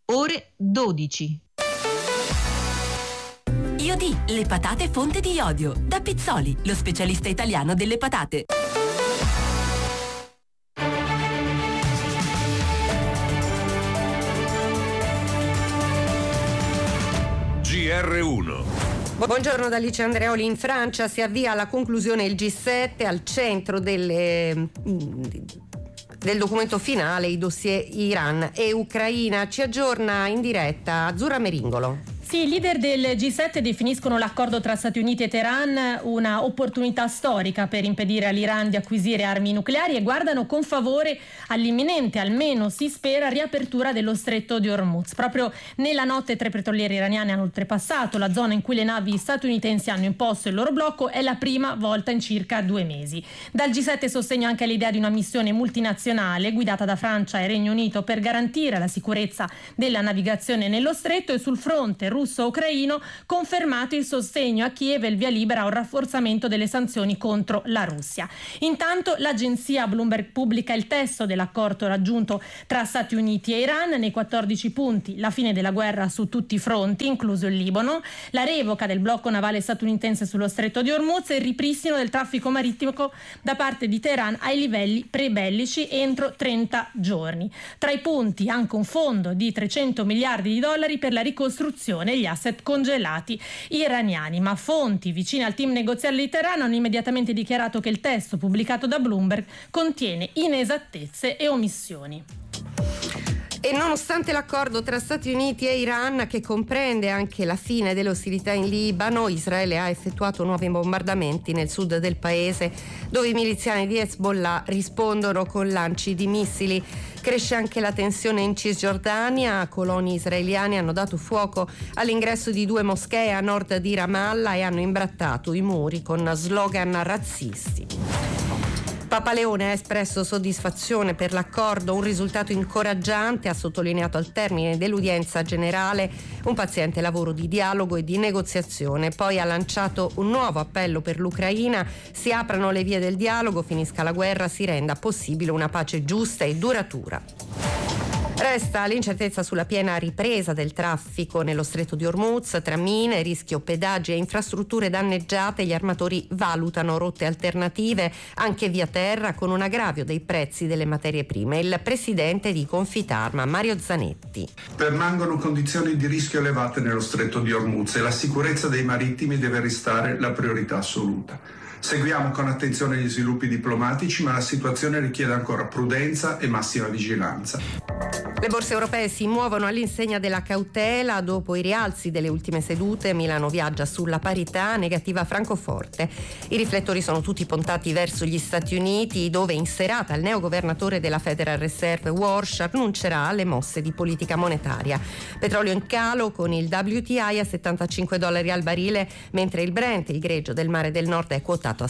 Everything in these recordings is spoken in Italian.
ore 12. Iodi, le patate fonte di iodio. Da Pizzoli, lo specialista italiano delle patate. GR1. Buongiorno da Alice Andreoli. In Francia si avvia alla conclusione il G7, al centro del documento finale i dossier Iran e Ucraina. Ci aggiorna in diretta Azzurra Meringolo. Sì, i leader del G7 definiscono l'accordo tra Stati Uniti e Teheran una opportunità storica per impedire all'Iran di acquisire armi nucleari e guardano con favore all'imminente, almeno si spera, riapertura dello stretto di Hormuz. Proprio nella notte 3 petroliere iraniane hanno oltrepassato la zona in cui le navi statunitensi hanno imposto il loro blocco. È la prima volta in circa 2 mesi. Dal G7 sostegno anche all'idea di una missione multinazionale guidata da Francia e Regno Unito per garantire la sicurezza della navigazione nello stretto, e sul fronte russo-ucraino confermato il sostegno a Kiev e il via libera a un rafforzamento delle sanzioni contro la Russia. Intanto l'agenzia Bloomberg pubblica il testo dell'accordo raggiunto tra Stati Uniti e Iran. Nei 14 punti: la fine della guerra su tutti i fronti, incluso il Libano, la revoca del blocco navale statunitense sullo stretto di Hormuz e il ripristino del traffico marittimo da parte di Teheran ai livelli pre-bellici entro 30 giorni. Tra i punti anche un fondo di $300 miliardi per la ricostruzione e gli asset congelati iraniani, ma fonti vicine al team negoziale di Teheran hanno immediatamente dichiarato che il testo pubblicato da Bloomberg contiene inesattezze e omissioni. E nonostante l'accordo tra Stati Uniti e Iran, che comprende anche la fine delle ostilità in Libano, Israele ha effettuato nuovi bombardamenti nel sud del paese, dove i miliziani di Hezbollah rispondono con lanci di missili. Cresce anche la tensione in Cisgiordania. Coloni israeliani hanno dato fuoco all'ingresso di 2 moschee a nord di Ramallah e hanno imbrattato i muri con slogan razzisti. Papa Leone ha espresso soddisfazione per l'accordo, un risultato incoraggiante, ha sottolineato al termine dell'udienza generale un paziente lavoro di dialogo e di negoziazione. Poi ha lanciato un nuovo appello per l'Ucraina: si aprano le vie del dialogo, finisca la guerra, si renda possibile una pace giusta e duratura. Resta l'incertezza sulla piena ripresa del traffico nello stretto di Hormuz. Tra mine, rischio pedaggi e infrastrutture danneggiate, gli armatori valutano rotte alternative anche via terra, con un aggravio dei prezzi delle materie prime. Il presidente di Confitarma, Mario Zanetti. Permangono condizioni di rischio elevate nello stretto di Hormuz e la sicurezza dei marittimi deve restare la priorità assoluta. Seguiamo con attenzione gli sviluppi diplomatici, ma la situazione richiede ancora prudenza e massima vigilanza. Le borse europee si muovono all'insegna della cautela dopo i rialzi delle ultime sedute. Milano viaggia sulla parità, negativa Francoforte. I riflettori sono tutti puntati verso gli Stati Uniti, dove in serata il neogovernatore della Federal Reserve Walsh annuncerà le mosse di politica monetaria. Petrolio in calo con il WTI a $75 al barile, mentre il Brent, il greggio del Mare del Nord, è quotato a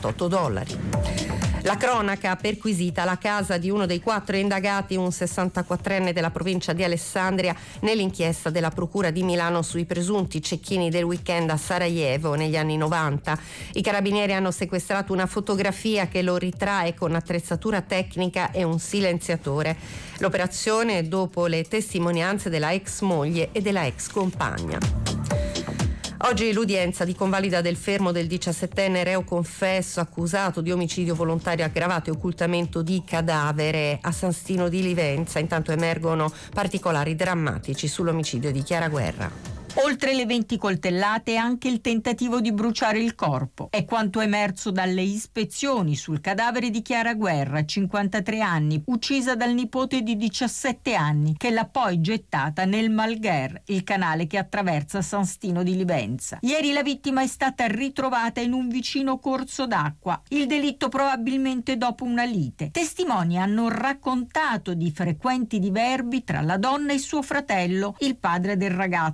$78. La cronaca ha perquisita la casa di uno dei 4 indagati, un 64enne della provincia di Alessandria, nell'inchiesta della Procura di Milano sui presunti cecchini del weekend a Sarajevo negli anni 90. I carabinieri hanno sequestrato una fotografia che lo ritrae con attrezzatura tecnica e un silenziatore. L'operazione dopo le testimonianze della ex moglie e della ex compagna. Oggi l'udienza di convalida del fermo del 17enne reo confesso accusato di omicidio volontario aggravato e occultamento di cadavere a San Stino di Livenza. Intanto emergono particolari drammatici sull'omicidio di Chiara Guerra. Oltre le 20 coltellate e anche il tentativo di bruciare il corpo. È quanto emerso dalle ispezioni sul cadavere di Chiara Guerra, 53 anni, uccisa dal nipote di 17 anni, che l'ha poi gettata nel Malgher, il canale che attraversa San Stino di Livenza. Ieri la vittima è stata ritrovata in un vicino corso d'acqua. Il delitto probabilmente dopo una lite. Testimoni hanno raccontato di frequenti diverbi tra la donna e suo fratello, il padre del ragazzo, per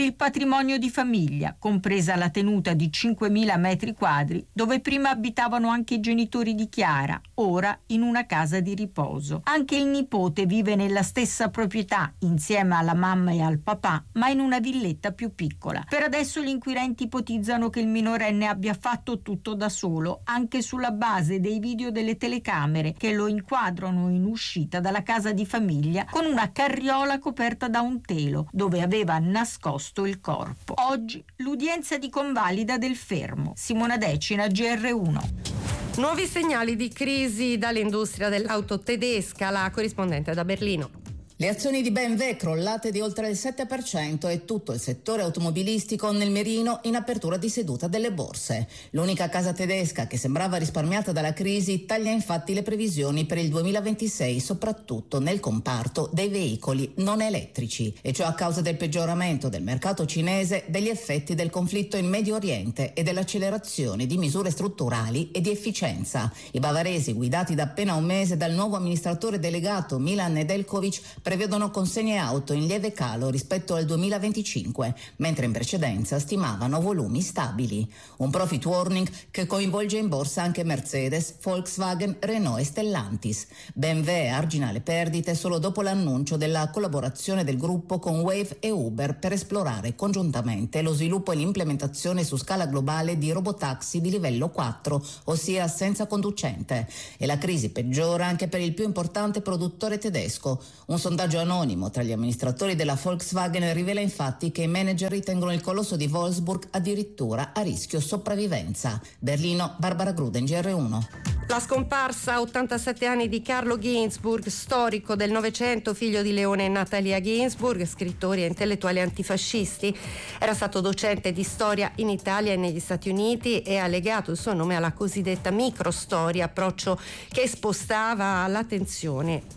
il patrimonio di famiglia, compresa la tenuta di 5.000 metri quadri, dove prima abitavano anche i genitori di Chiara, ora in una casa di riposo. Anche il nipote vive nella stessa proprietà, insieme alla mamma e al papà, ma in una villetta più piccola. Per adesso gli inquirenti ipotizzano che il minorenne abbia fatto tutto da solo, anche sulla base dei video delle telecamere che lo inquadrano in uscita dalla casa di famiglia con una carriola coperta da un telo, dove aveva nascosto il corpo. Oggi l'udienza di convalida del fermo. Simona Decina, GR1. Nuovi segnali di crisi dall'industria dell'auto tedesca, la corrispondente da Berlino. Le azioni di BMW crollate di oltre il 7% e tutto il settore automobilistico nel mirino in apertura di seduta delle borse. L'unica casa tedesca che sembrava risparmiata dalla crisi taglia infatti le previsioni per il 2026, soprattutto nel comparto dei veicoli non elettrici, e ciò a causa del peggioramento del mercato cinese, degli effetti del conflitto in Medio Oriente e dell'accelerazione di misure strutturali e di efficienza. I bavaresi, guidati da appena un mese dal nuovo amministratore delegato Milan Nedeljković, prevedono consegne auto in lieve calo rispetto al 2025, mentre in precedenza stimavano volumi stabili. Un profit warning che coinvolge in borsa anche Mercedes, Volkswagen, Renault e Stellantis. BMW argina le perdite solo dopo l'annuncio della collaborazione del gruppo con Wave e Uber per esplorare congiuntamente lo sviluppo e l'implementazione su scala globale di robotaxi di livello 4, ossia senza conducente. E la crisi peggiora anche per il più importante produttore tedesco. Un sondaggio anonimo tra gli amministratori della Volkswagen rivela infatti che i manager ritengono il colosso di Wolfsburg addirittura a rischio sopravvivenza. Berlino, Barbara Gruden, GR1. La scomparsa a 87 anni di Carlo Ginzburg, storico del Novecento, figlio di Leone e Natalia Ginzburg, scrittori e intellettuali antifascisti. Era stato docente di storia in Italia e negli Stati Uniti e ha legato il suo nome alla cosiddetta microstoria, approccio che spostava l'attenzione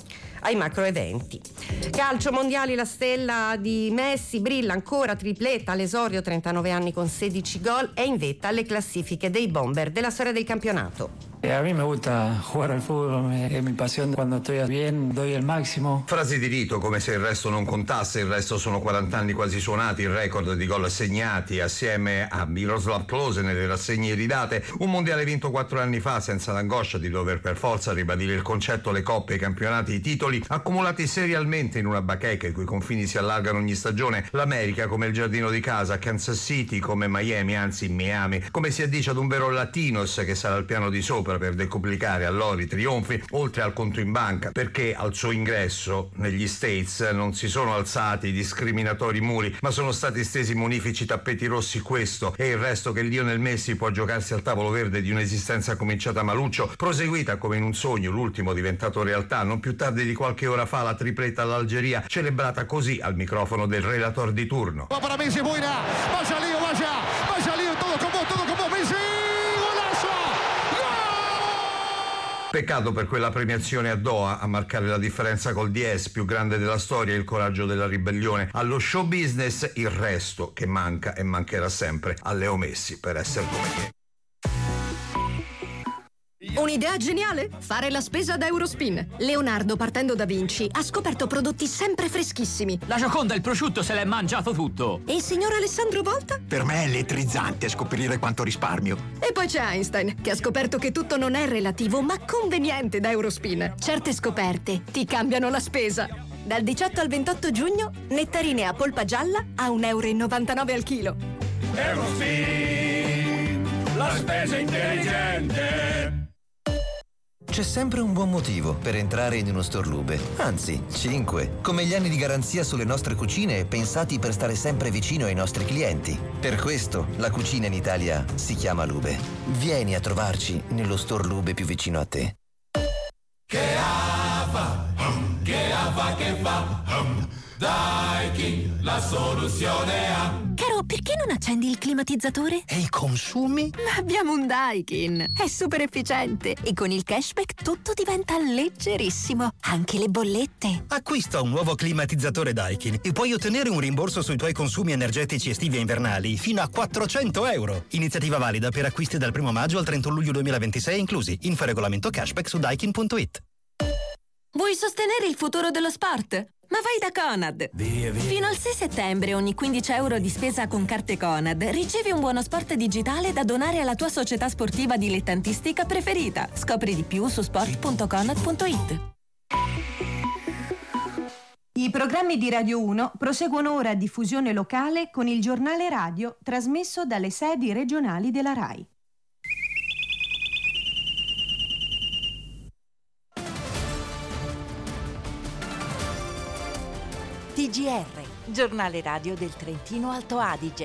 ai macro eventi. Calcio mondiali, la stella di Messi brilla ancora, tripletta all'esordio, 39 anni con 16 gol, è in vetta alle classifiche dei bomber della storia del campionato. A mí me gusta jugar al fútbol, es mi pasión. Cuando estoy bien, doy el máximo. Frasi di rito, come se il resto non contasse. Il resto sono 40 anni quasi suonati, il record di gol segnati assieme a Miroslav Klose nelle rassegne iridate. Un mondiale vinto 4 anni fa senza l'angoscia di dover per forza ribadire il concetto, le coppe, i campionati, i titoli accumulati serialmente in una bacheca i cui confini si allargano ogni stagione. L'America come il giardino di casa, Kansas City come Miami, anzi Miami, come si addice ad un vero Latinos che sarà al piano di sopra per decuplicare allora i trionfi, oltre al conto in banca, perché al suo ingresso negli States non si sono alzati i discriminatori muri, ma sono stati stesi munifici tappeti rossi. Questo e il resto che Lionel Messi può giocarsi al tavolo verde di un'esistenza cominciata maluccio, proseguita come in un sogno, l'ultimo diventato realtà non più tardi di qualche ora fa, la tripletta all'Algeria, celebrata così al microfono del relator di turno. Va para Messi, buena, vaya Leo, todo con vos, Messi! Peccato per quella premiazione a Doha a marcare la differenza col DS più grande della storia, il coraggio della ribellione. Allo show business il resto che manca e mancherà sempre a Leo Messi per essere come te. Un'idea geniale? Fare la spesa da Eurospin. Leonardo, partendo da Vinci, ha scoperto prodotti sempre freschissimi. La Gioconda, il prosciutto, se l'è mangiato tutto. E il signor Alessandro Volta? Per me è elettrizzante scoprire quanto risparmio. E poi c'è Einstein, che ha scoperto che tutto non è relativo, ma conveniente da Eurospin. Certe scoperte ti cambiano la spesa. Dal 18 al 28 giugno, nettarine a polpa gialla a €1,99 al chilo. Eurospin, la spesa intelligente. C'è sempre un buon motivo per entrare in uno store Lube, anzi 5, come gli anni di garanzia sulle nostre cucine pensati per stare sempre vicino ai nostri clienti. Per questo la cucina in Italia si chiama Lube. Vieni a trovarci nello store Lube più vicino a te. Che fa, Daikin, la soluzione ha. Caro, perché non accendi il climatizzatore? E i consumi? Ma abbiamo un Daikin, è super efficiente e con il cashback tutto diventa leggerissimo, anche le bollette. Acquista un nuovo climatizzatore Daikin e puoi ottenere un rimborso sui tuoi consumi energetici estivi e invernali fino a €400. Iniziativa valida per acquisti dal 1 maggio al 31 luglio 2026 inclusi. Info regolamento cashback su daikin.it. Vuoi sostenere il futuro dello sport? Ma vai da Conad! Fino al 6 settembre ogni 15 euro di spesa con carte Conad ricevi un buono sport digitale da donare alla tua società sportiva dilettantistica preferita. Scopri di più su sport.conad.it. I programmi di Radio 1 proseguono ora a diffusione locale con il giornale radio trasmesso dalle sedi regionali della RAI. TGR, giornale radio del Trentino Alto Adige.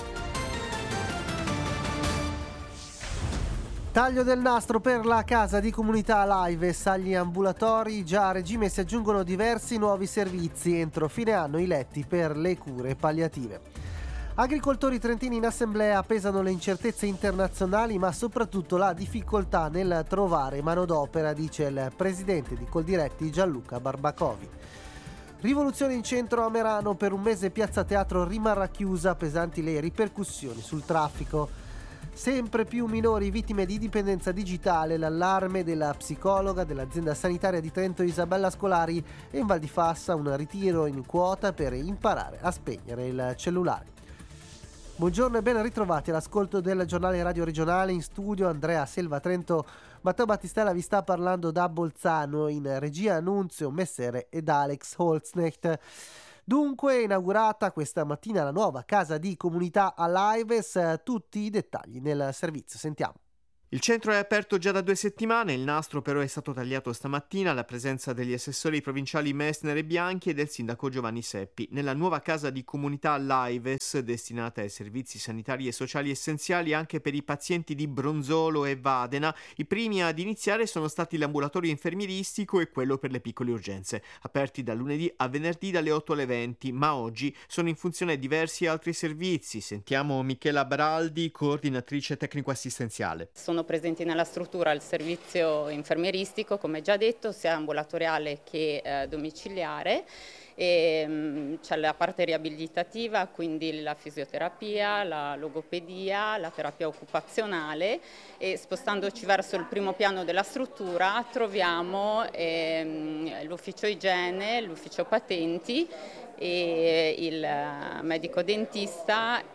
Taglio del nastro per la casa di comunità Lives. Agli ambulatori già a regime si aggiungono diversi nuovi servizi. Entro fine anno i letti per le cure palliative. Agricoltori trentini in assemblea pesano le incertezze internazionali, ma soprattutto la difficoltà nel trovare manodopera, dice il presidente di Coldiretti Gianluca Barbacovi. Rivoluzione in centro a Merano, per un mese Piazza Teatro rimarrà chiusa, pesanti le ripercussioni sul traffico. Sempre più minori vittime di dipendenza digitale, l'allarme della psicologa dell'azienda sanitaria di Trento Isabella Scolari, e in Val di Fassa un ritiro in quota per imparare a spegnere il cellulare. Buongiorno e ben ritrovati all'ascolto del giornale radio regionale. In studio Andrea Selva Trento. Matteo Battistella vi sta parlando da Bolzano, in regia Annunzio Messere ed Alex Holznecht. Dunque inaugurata questa mattina la nuova casa di comunità Alives, tutti i dettagli nel servizio, sentiamo. Il centro è aperto già da 2 settimane, il nastro però è stato tagliato stamattina alla presenza degli assessori provinciali Messner e Bianchi e del sindaco Giovanni Seppi. Nella nuova casa di comunità Lives, destinata ai servizi sanitari e sociali essenziali anche per i pazienti di Bronzolo e Vadena, i primi ad iniziare sono stati l'ambulatorio infermieristico e quello per le piccole urgenze, aperti da lunedì a venerdì dalle 8 alle 20, ma oggi sono in funzione diversi altri servizi. Sentiamo Michela Baraldi, coordinatrice tecnico-assistenziale. Sono presenti nella struttura il servizio infermieristico, come già detto, sia ambulatoriale che domiciliare. C'è la parte riabilitativa, quindi la fisioterapia, la logopedia, la terapia occupazionale, e spostandoci verso il primo piano della struttura troviamo l'ufficio igiene, l'ufficio patenti e il medico dentista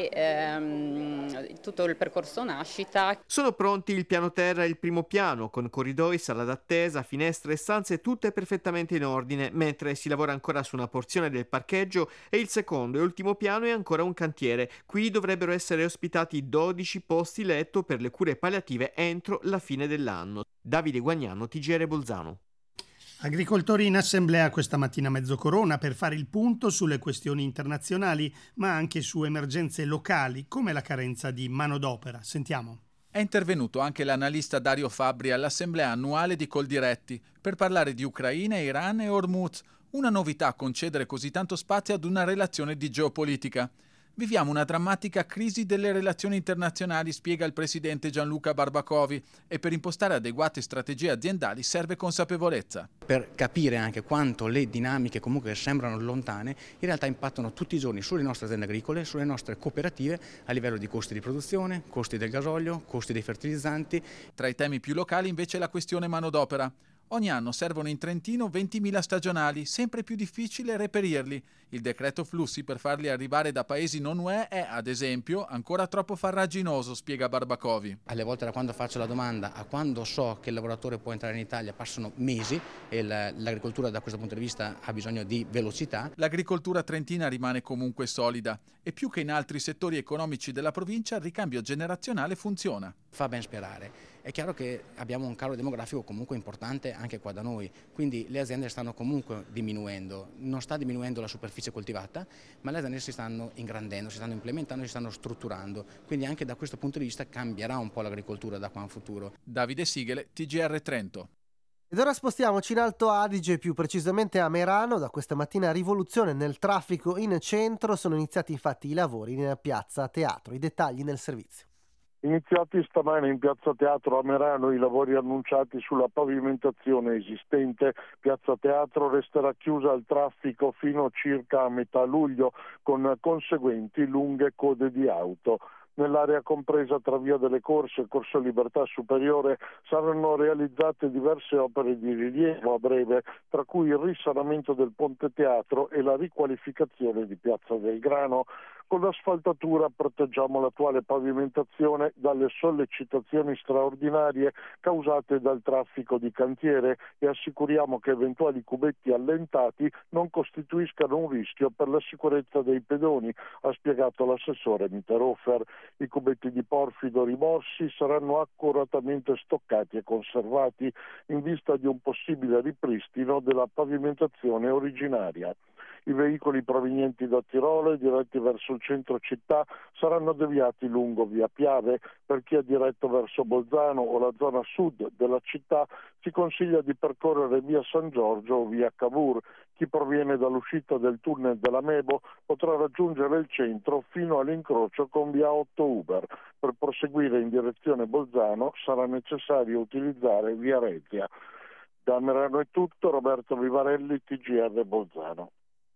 e tutto il percorso nascita. Sono pronti il piano terra e il primo piano, con corridoi, sala d'attesa, finestre e stanze tutte perfettamente in ordine, mentre si lavora ancora su una porzione del parcheggio e il secondo e ultimo piano è ancora un cantiere. Qui dovrebbero essere ospitati 12 posti letto per le cure palliative entro la fine dell'anno. Davide Guagnano, TGR Bolzano. Agricoltori in assemblea questa mattina a Mezzocorona per fare il punto sulle questioni internazionali, ma anche su emergenze locali come la carenza di manodopera. Sentiamo. È intervenuto anche l'analista Dario Fabbri all'assemblea annuale di Coldiretti per parlare di Ucraina, Iran e Hormuz. Una novità concedere così tanto spazio ad una relazione di geopolitica. Viviamo una drammatica crisi delle relazioni internazionali, spiega il presidente Gianluca Barbacovi, e per impostare adeguate strategie aziendali serve consapevolezza. Per capire anche quanto le dinamiche comunque sembrano lontane, in realtà impattano tutti i giorni sulle nostre aziende agricole, sulle nostre cooperative a livello di costi di produzione, costi del gasolio, costi dei fertilizzanti. Tra i temi più locali invece la questione manodopera. Ogni anno servono in Trentino 20.000 stagionali, sempre più difficile reperirli. Il decreto flussi per farli arrivare da paesi non UE è, ad esempio, ancora troppo farraginoso, spiega Barbacovi. Alle volte da quando faccio la domanda a quando so che il lavoratore può entrare in Italia passano mesi e l'agricoltura da questo punto di vista ha bisogno di velocità. L'agricoltura trentina rimane comunque solida e più che in altri settori economici della provincia il ricambio generazionale funziona. Fa ben sperare. È chiaro che abbiamo un calo demografico comunque importante anche qua da noi, quindi le aziende stanno comunque diminuendo, non sta diminuendo la superficie coltivata, ma le aziende si stanno ingrandendo, si stanno implementando, si stanno strutturando, quindi anche da questo punto di vista cambierà un po' l'agricoltura da qua in futuro. Davide Sigele, TGR Trento. Ed ora spostiamoci in Alto Adige, più precisamente a Merano. Da questa mattina rivoluzione nel traffico in centro, sono iniziati infatti i lavori in Piazza Teatro, i dettagli nel servizio. Iniziati stamane in Piazza Teatro a Merano i lavori annunciati sulla pavimentazione esistente. Piazza Teatro resterà chiusa al traffico fino circa a metà luglio, con conseguenti lunghe code di auto. Nell'area compresa tra Via delle Corse e Corso Libertà Superiore saranno realizzate diverse opere di rilievo a breve, tra cui il risanamento del Ponte Teatro e la riqualificazione di Piazza del Grano. Con l'asfaltatura proteggiamo l'attuale pavimentazione dalle sollecitazioni straordinarie causate dal traffico di cantiere e assicuriamo che eventuali cubetti allentati non costituiscano un rischio per la sicurezza dei pedoni, ha spiegato l'assessore Mitterhofer. I cubetti di porfido rimossi saranno accuratamente stoccati e conservati in vista di un possibile ripristino della pavimentazione originaria. I veicoli provenienti da Tirolo e diretti verso il centro città saranno deviati lungo via Piave. Per chi è diretto verso Bolzano o la zona sud della città si consiglia di percorrere via San Giorgio o via Cavour. Chi proviene dall'uscita del tunnel della Mebo potrà raggiungere il centro fino all'incrocio con via 8 Uber. Per proseguire in direzione Bolzano sarà necessario utilizzare via Rezia. Da Merano è tutto, Roberto Vivarelli, TGR Bolzano.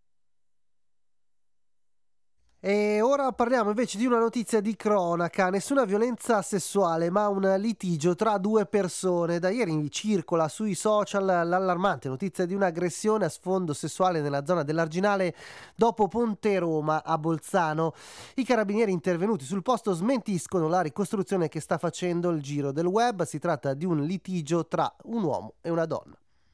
E ora parliamo invece di una notizia di cronaca. Nessuna violenza sessuale, ma un litigio tra due persone. Da ieri circola sui social l'allarmante notizia di un'aggressione a sfondo sessuale nella zona dell'Arginale dopo Ponte Roma a Bolzano. I carabinieri intervenuti sul posto smentiscono la ricostruzione che sta facendo il giro del web. Si tratta di un litigio tra un uomo e una donna.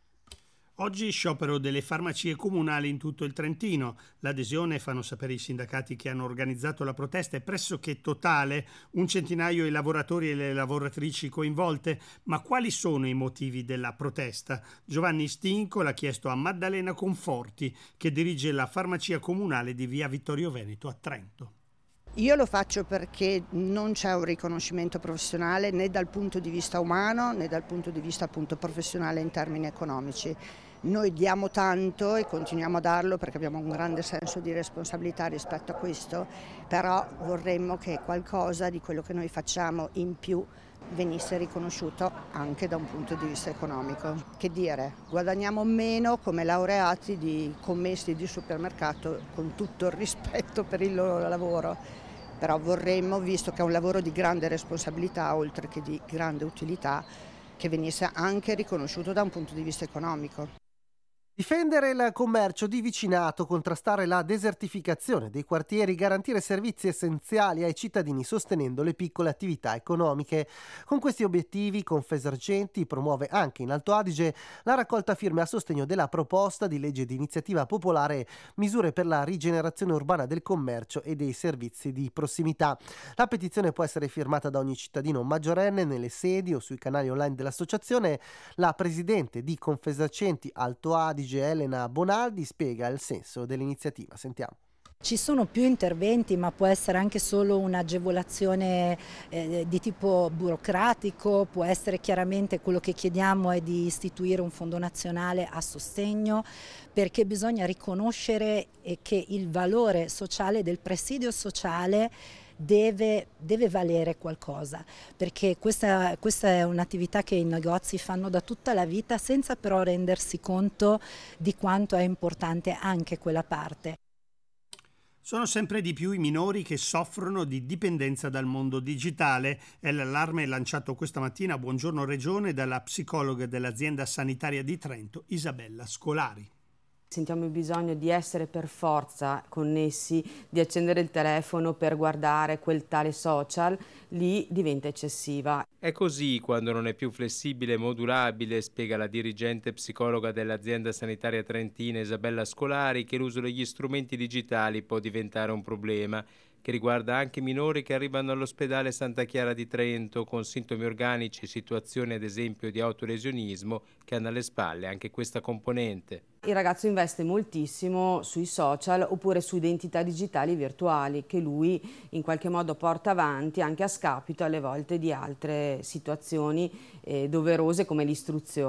Oggi sciopero delle farmacie comunali in tutto il Trentino. L'adesione, fanno sapere i sindacati che hanno organizzato la protesta, è pressoché totale, 100 i lavoratori e le lavoratrici coinvolte. Ma quali sono i motivi della protesta? Giovanni Stinco l'ha chiesto a Maddalena Conforti, che dirige la farmacia comunale di via Vittorio Veneto a Trento. Io lo faccio perché non c'è un riconoscimento professionale né dal punto di vista umano né dal punto di vista appunto professionale in termini economici. Noi diamo tanto e continuiamo a darlo perché abbiamo un grande senso di responsabilità rispetto a questo, però vorremmo che qualcosa di quello che noi facciamo in più venisse riconosciuto anche da un punto di vista economico. Che dire, guadagniamo meno come laureati di commessi di supermercato, con tutto il rispetto per il loro lavoro, però vorremmo, visto che è un lavoro di grande responsabilità oltre che di grande utilità, che venisse anche riconosciuto da un punto di vista economico. Difendere il commercio di vicinato, contrastare la desertificazione dei quartieri, garantire servizi essenziali ai cittadini sostenendo le piccole attività economiche. Con questi obiettivi Confesercenti promuove anche in Alto Adige la raccolta firme a sostegno della proposta di legge di iniziativa popolare Misure per la rigenerazione urbana del commercio e dei servizi di prossimità. La petizione può essere firmata da ogni cittadino maggiorenne nelle sedi o sui canali online dell'associazione. La presidente di Confesercenti Alto Adige, Elena Bonaldi, spiega il senso dell'iniziativa. Sentiamo. Ci sono più interventi, ma può essere anche solo un'agevolazione di tipo burocratico, può essere chiaramente quello che chiediamo è di istituire un fondo nazionale a sostegno, perché bisogna riconoscere che il valore sociale del presidio sociale deve valere qualcosa, perché questa è un'attività che i negozi fanno da tutta la vita senza però rendersi conto di quanto è importante anche quella parte. Sono sempre di più i minori che soffrono di dipendenza dal mondo digitale. È l'allarme lanciato questa mattina a Buongiorno Regione dalla psicologa dell'azienda sanitaria di Trento, Isabella Scolari. Sentiamo il bisogno di essere per forza connessi, di accendere il telefono per guardare quel tale social, lì diventa eccessiva. È così quando non è più flessibile e modulabile, spiega la dirigente psicologa dell'azienda sanitaria trentina Isabella Scolari, che l'uso degli strumenti digitali può diventare un problema, che riguarda anche minori che arrivano all'ospedale Santa Chiara di Trento con sintomi organici e situazioni ad esempio di autolesionismo che hanno alle spalle anche questa componente. Il ragazzo investe moltissimo sui social oppure su identità digitali virtuali che lui in qualche modo porta avanti anche a scapito alle volte di altre situazioni doverose come l'istruzione.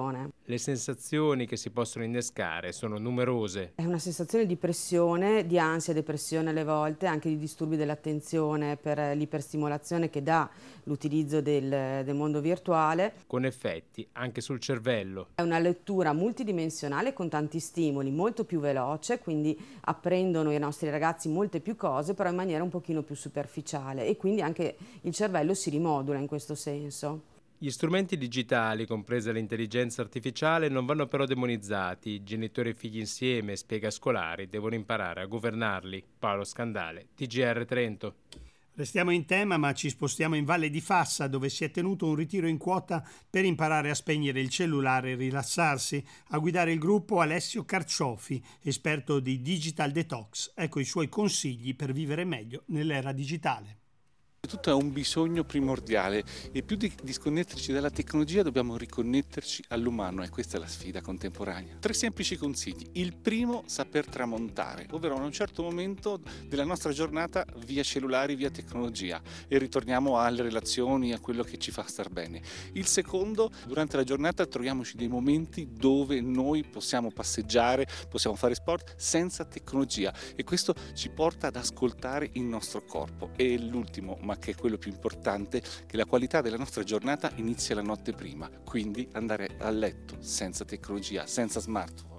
Le sensazioni che si possono innescare sono numerose. È una sensazione di pressione, di ansia, depressione alle volte, anche di disturbi dell'attenzione per l'iperstimolazione che dà l'utilizzo del mondo virtuale. Con effetti anche sul cervello. È una lettura multidimensionale con tanti stimoli, molto più veloce, quindi apprendono i nostri ragazzi molte più cose, però in maniera un pochino più superficiale, e quindi anche il cervello si rimodula in questo senso. Gli strumenti digitali, compresa l'intelligenza artificiale, non vanno però demonizzati. Genitori e figli insieme, spiega Scolari, devono imparare a governarli. Paolo Scandale, TGR Trento. Restiamo in tema, ma ci spostiamo in Valle di Fassa, dove si è tenuto un ritiro in quota per imparare a spegnere il cellulare e rilassarsi. A guidare il gruppo Alessio Carciofi, esperto di Digital Detox. Ecco i suoi consigli per vivere meglio nell'era digitale. Tutto è un bisogno primordiale e più di disconnetterci dalla tecnologia dobbiamo riconnetterci all'umano, e questa è la sfida contemporanea. 3 semplici consigli. Il primo, saper tramontare, ovvero a un certo momento della nostra giornata via cellulari, via tecnologia, e ritorniamo alle relazioni, a quello che ci fa star bene. Il secondo, durante la giornata troviamoci dei momenti dove noi possiamo passeggiare, possiamo fare sport senza tecnologia, e questo ci porta ad ascoltare il nostro corpo. E l'ultimo, ma che è quello più importante, che la qualità della nostra giornata inizia la notte prima, quindi andare a letto senza tecnologia, senza smartphone.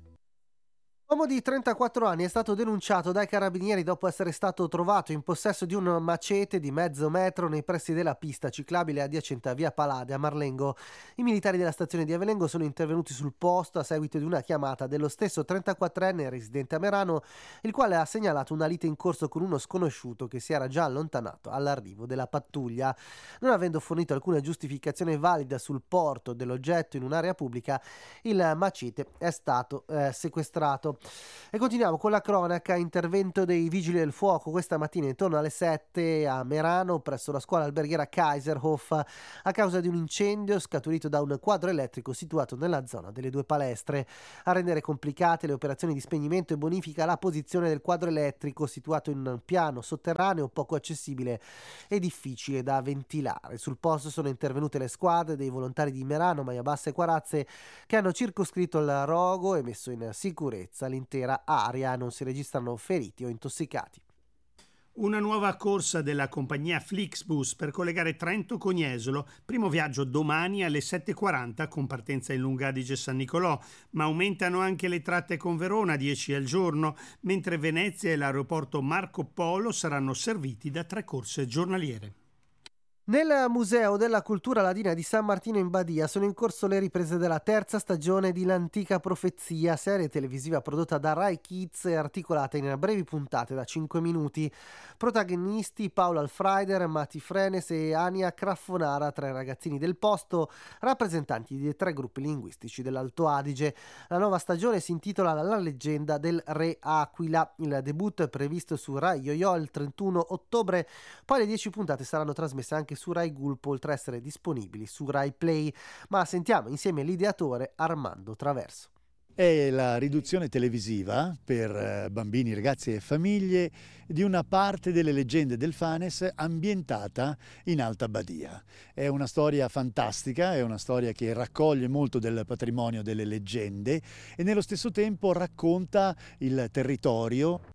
L'uomo di 34 anni è stato denunciato dai carabinieri dopo essere stato trovato in possesso di un macete di mezzo metro nei pressi della pista ciclabile adiacente a via Palade a Marlengo. I militari della stazione di Avelengo sono intervenuti sul posto a seguito di una chiamata dello stesso 34enne residente a Merano, il quale ha segnalato una lite in corso con uno sconosciuto che si era già allontanato all'arrivo della pattuglia. Non avendo fornito alcuna giustificazione valida sul porto dell'oggetto in un'area pubblica, il macete è stato sequestrato. E continuiamo con la cronaca. Intervento dei vigili del fuoco questa mattina intorno alle 7 a Merano presso la scuola alberghiera Kaiserhof a causa di un incendio scaturito da un quadro elettrico situato nella zona delle 2 palestre. A rendere complicate le operazioni di spegnimento e bonifica la posizione del quadro elettrico situato in un piano sotterraneo poco accessibile e difficile da ventilare. Sul posto sono intervenute le squadre dei volontari di Merano, Maiabassa e Quarazze, che hanno circoscritto il rogo e messo in sicurezza l'intera area. Non si registrano feriti o intossicati. Una nuova corsa della compagnia Flixbus per collegare Trento con Jesolo. Primo viaggio domani alle 7:40 con partenza in Lungadige San Nicolò, ma aumentano anche le tratte con Verona, 10 al giorno, mentre Venezia e l'aeroporto Marco Polo saranno serviti da 3 corse giornaliere. Nel Museo della Cultura Ladina di San Martino in Badia sono in corso le riprese della 3ª stagione di L'Antica Profezia, serie televisiva prodotta da Rai Kids e articolata in brevi puntate da 5 minuti. Protagonisti Paolo Alfreider, Mati Frenes e Ania Craffonara, 3 ragazzini del posto, rappresentanti dei 3 gruppi linguistici dell'Alto Adige. La nuova stagione si intitola La leggenda del Re Aquila. Il debutto è previsto su Rai Yo-Yo il 31 ottobre, poi le 10 puntate saranno trasmesse anche su Rai Gulp, oltre a essere disponibili su Rai Play. Ma sentiamo insieme l'ideatore Armando Traverso. È la riduzione televisiva per bambini, ragazzi e famiglie di una parte delle leggende del Fanes ambientata in Alta Badia. È una storia fantastica, è una storia che raccoglie molto del patrimonio delle leggende e nello stesso tempo racconta il territorio.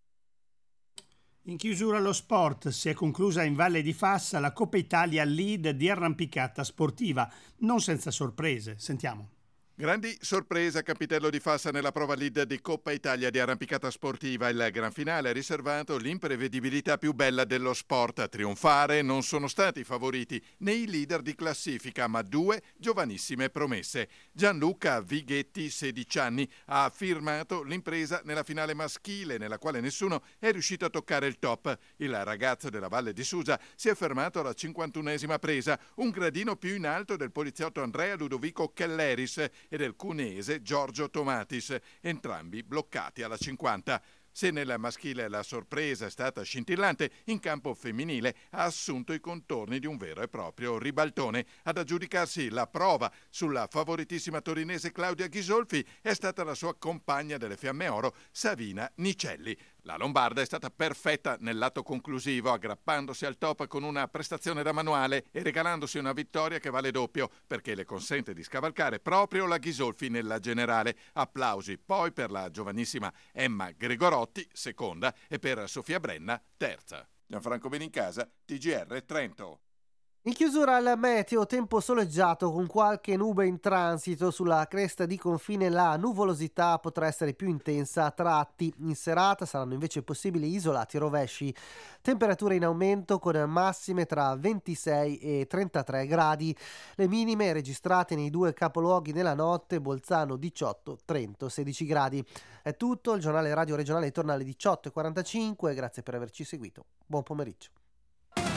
In chiusura allo sport si è conclusa in Valle di Fassa la Coppa Italia Lead di arrampicata sportiva, non senza sorprese. Sentiamo. Grandi sorprese a Capitello di Fassa nella prova lead di Coppa Italia di arrampicata sportiva. Il gran finale ha riservato l'imprevedibilità più bella dello sport. A trionfare non sono stati i favoriti né i leader di classifica, ma 2 giovanissime promesse. Gianluca Vighetti, 16 anni, ha firmato l'impresa nella finale maschile, nella quale nessuno è riuscito a toccare il top. Il ragazzo della Valle di Susa si è fermato alla 51esima presa, un gradino più in alto del poliziotto Andrea Ludovico Kelleris e del cuneese Giorgio Tomatis, entrambi bloccati alla 50. Se nel maschile la sorpresa è stata scintillante, in campo femminile ha assunto i contorni di un vero e proprio ribaltone. Ad aggiudicarsi la prova sulla favoritissima torinese Claudia Ghisolfi è stata la sua compagna delle Fiamme Oro, Savina Nicelli. La lombarda è stata perfetta nel lato conclusivo, aggrappandosi al top con una prestazione da manuale e regalandosi una vittoria che vale doppio, perché le consente di scavalcare proprio la Ghisolfi nella generale. Applausi poi per la giovanissima Emma Gregorotti, seconda, e per Sofia Brenna, terza. Gianfranco Benincasa, TGR Trento. In chiusura al meteo, tempo soleggiato con qualche nube in transito. Sulla cresta di confine la nuvolosità potrà essere più intensa a tratti. In serata saranno invece possibili isolati rovesci. Temperature in aumento con massime tra 26 e 33 gradi. Le minime registrate nei due capoluoghi nella notte: Bolzano 18, Trento 16 gradi. È tutto, il giornale radio regionale torna alle 18:45. Grazie per averci seguito. Buon pomeriggio.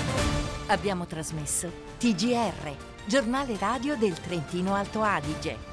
Abbiamo trasmesso TGR, giornale radio del Trentino Alto Adige.